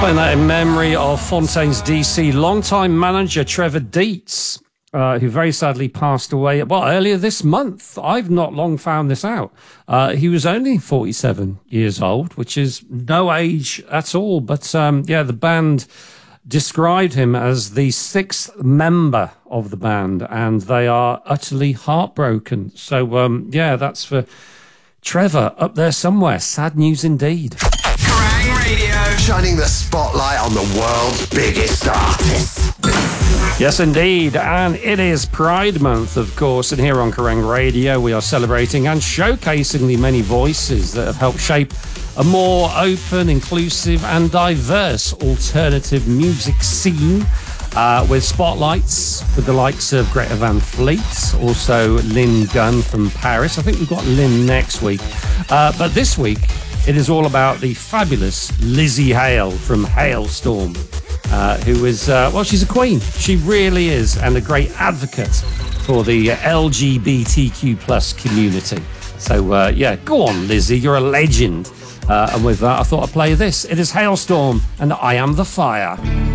Playing that in memory of Fontaine's DC longtime manager Trevor Dietz, who very sadly passed away, earlier this month. I've not long found this out. He was only 47 years old, which is no age at all. But the band described him as the sixth member of the band, and they are utterly heartbroken. So, that's for Trevor up there somewhere. Sad news indeed. Kerrang Radio, shining the spotlight on the world's biggest artists. Yes, indeed. And it is Pride Month, of course. And here on Kerrang Radio, we are celebrating and showcasing the many voices that have helped shape a more open, inclusive and diverse alternative music scene, with spotlights with the likes of Greta Van Fleet, also Lynn Gunn from Paris. I think we've got Lynn next week. But this week, it is all about the fabulous Lzzy Hale from Halestorm, who is, she's a queen. She really is, and a great advocate for the LGBTQ plus community. So, go on, Lzzy, you're a legend. And with that, I thought I'd play this. It is Halestorm, and I Am the Fire.